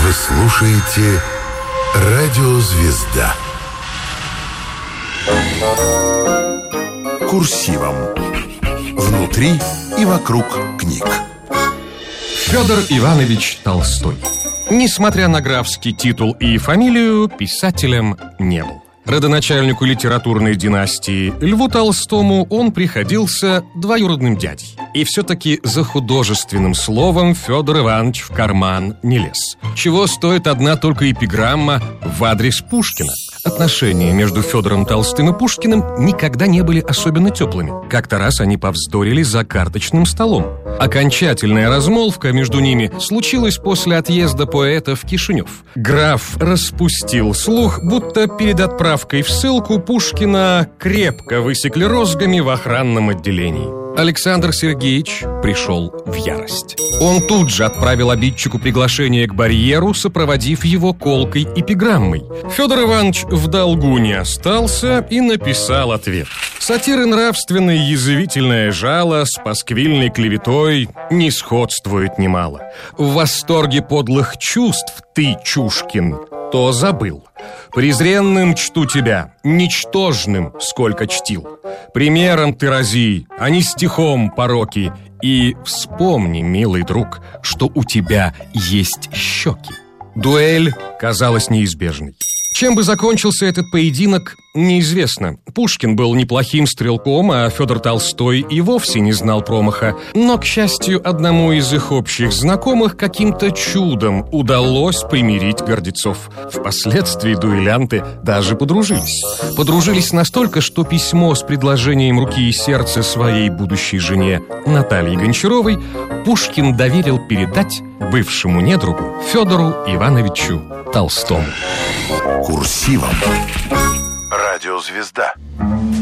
Вы слушаете «Радио Звезда». Курсивом. Внутри и вокруг книг. Федор Иванович Толстой. Несмотря на графский титул и фамилию, писателем не был. Родоначальнику литературной династии Льву Толстому он приходился двоюродным дядей. И все-таки за художественным словом Федор Иванович в карман не лез. Чего стоит одна только эпиграмма в адрес Пушкина. Отношения между Федором Толстым и Пушкиным никогда не были особенно теплыми. Как-то раз они повздорили за карточным столом. Окончательная размолвка между ними случилась после отъезда поэта в Кишинев. Граф распустил слух, будто перед отправкой в ссылку Пушкина крепко высекли розгами в охранном отделении. Александр Сергеевич пришел в ярость. Он тут же отправил обидчику приглашение к барьеру, сопроводив его колкой эпиграммой. Федор Иванович в долгу не остался и написал ответ. Сатиры нравственной язвительное жало с пасквильной клеветой не сходствует немало. В восторге подлых чувств ты, Чушкин, то забыл. Презренным чту тебя, ничтожным сколько чтил. Примером ты рази, а не стихом пороки. И вспомни, милый друг, что у тебя есть щеки. Дуэль казалась неизбежной. Чем бы закончился этот поединок, неизвестно. Пушкин был неплохим стрелком, а Федор Толстой и вовсе не знал промаха. Но, к счастью, одному из их общих знакомых каким-то чудом удалось примирить гордецов. Впоследствии дуэлянты даже подружились. Подружились настолько, что письмо с предложением руки и сердца своей будущей жене Наталье Гончаровой Пушкин доверил передать бывшему недругу Федору Ивановичу Толстому. Курсивом. Радио Звезда.